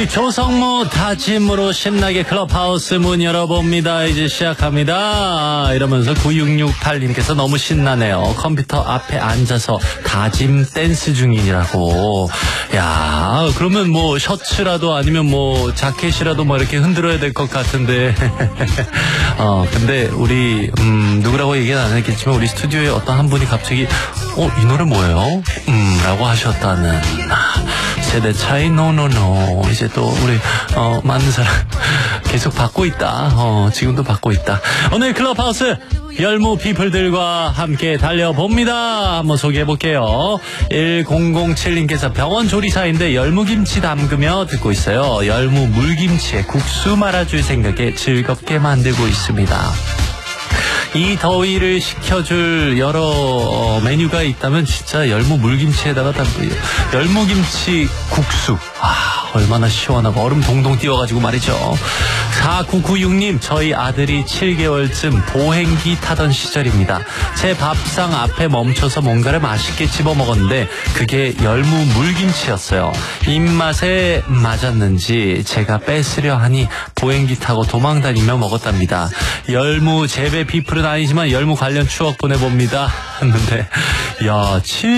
우리 조성모 다짐으로 신나게 클럽하우스 문 열어봅니다. 이제 시작합니다. 이러면서 9668님께서 너무 신나네요. 컴퓨터 앞에 앉아서 다짐 댄스 중이라고. 야, 그러면 뭐 셔츠라도 아니면 뭐 자켓이라도 뭐 이렇게 흔들어야 될 것 같은데. 근데 우리 누구라고 얘기는 안 했겠지만 우리 스튜디오에 어떤 한 분이 갑자기 이 노래 뭐예요? 라고 하셨다는. 세대 차이 노노노. 이제 또 우리 많은 사람 계속 받고 있다. 지금도 받고 있다. 오늘 클럽하우스 열무 피플들과 함께 달려봅니다. 한번 소개해볼게요. 1007님께서 병원 조리사인데 열무김치 담그며 듣고 있어요. 열무 물김치에 국수 말아줄 생각에 즐겁게 만들고 있습니다. 이 더위를 식혀줄 여러 메뉴가 있다면 진짜 열무 물김치에다가 열무김치 국수. 얼마나 시원하고 얼음 동동 띄워가지고 말이죠. 4996님, 저희 아들이 7개월쯤 보행기 타던 시절입니다. 제 밥상 앞에 멈춰서 뭔가를 맛있게 집어 먹었는데 그게 열무 물김치였어요. 입맛에 맞았는지 제가 뺏으려 하니 보행기 타고 도망다니며 먹었답니다. 열무 재배 비플은 아니지만 열무 관련 추억 보내봅니다. 했는데, 야,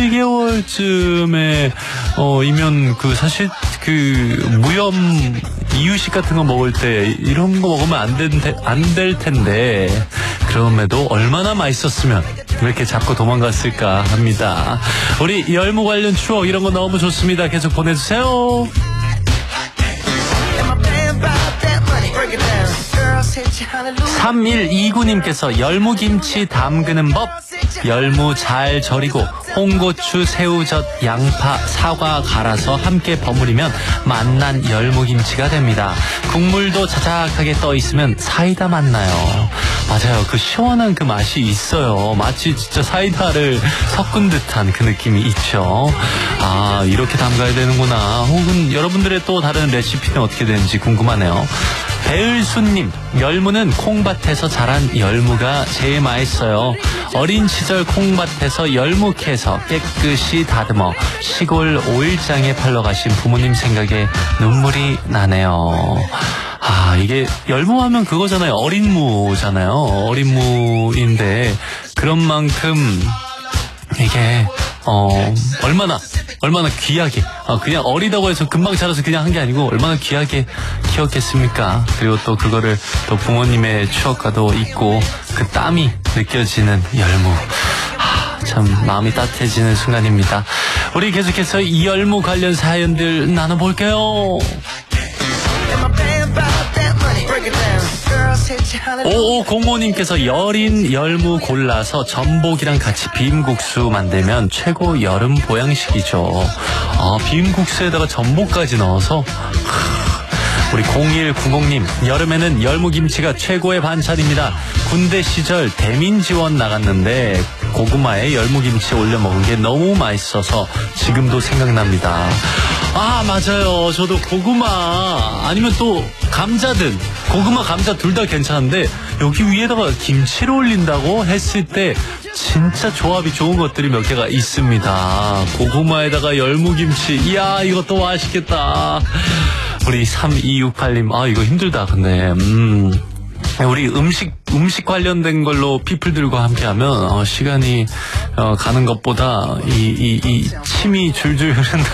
7개월쯤에 이면 사실 무염 이유식 같은 거 먹을 때 이런 거 먹으면 안 될 텐데 그럼에도 얼마나 맛있었으면 왜 이렇게 잡고 도망갔을까 합니다. 우리 열무 관련 추억 이런 거 너무 좋습니다. 계속 보내주세요. 3129님께서 열무김치 담그는 법. 열무 잘 절이고 홍고추, 새우젓, 양파, 사과 갈아서 함께 버무리면 맛난 열무김치가 됩니다. 국물도 자작하게 떠 있으면 사이다 맛나요. 맞아요. 그 시원한 그 맛이 있어요. 마치 진짜 사이다를 섞은 듯한 그 느낌이 있죠. 이렇게 담가야 되는구나. 혹은 여러분들의 또 다른 레시피는 어떻게 되는지 궁금하네요. 배을수님, 열무는 콩밭에서 자란 열무가 제일 맛있어요. 어린 시절 콩밭에서 열무 캐서 깨끗이 다듬어 시골 오일장에 팔러 가신 부모님 생각에 눈물이 나네요. 이게 열무하면 그거잖아요. 어린 무잖아요. 어린 무인데 그런 만큼 이게 얼마나 귀하게 그냥 어리다고 해서 금방 자라서 그냥 한 게 아니고 얼마나 귀하게 키웠겠습니까? 그리고 또 그거를 또 부모님의 추억과도 있고 그 땀이 느껴지는 열무. 참 마음이 따뜻해지는 순간입니다. 우리 계속해서 이 열무 관련 사연들 나눠볼게요. 5505님께서 여린 열무 골라서 전복이랑 같이 비빔국수 만들면 최고 여름 보양식이죠. 비빔국수에다가 전복까지 넣어서. 우리 0190님, 여름에는 열무김치가 최고의 반찬입니다. 군대 시절 대민 지원 나갔는데 고구마에 열무김치 올려 먹은 게 너무 맛있어서 지금도 생각납니다. 맞아요. 저도 고구마 아니면 또 감자든 고구마 감자 둘 다 괜찮은데 여기 위에다가 김치를 올린다고 했을 때 진짜 조합이 좋은 것들이 몇 개가 있습니다. 고구마에다가 열무김치, 이야 이것도 맛있겠다. 우리 3268님, 이거 힘들다. 근데 우리 음식 관련된 걸로 피플들과 함께하면 시간이 가는 것보다 이 침이 줄줄 흐른다.